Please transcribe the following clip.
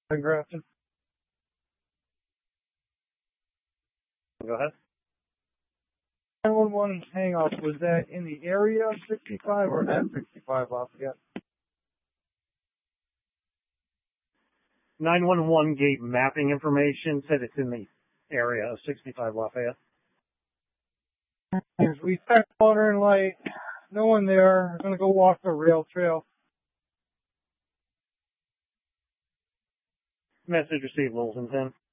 Grafton. Go ahead. 911 hang-up, was that in the area of 65 or at 65 Lafayette? 911 gave mapping information, said it's in the area of 65 Lafayette. As we checked water and light, no one there. I'm going to go walk the rail trail. Message received, Littleton 10.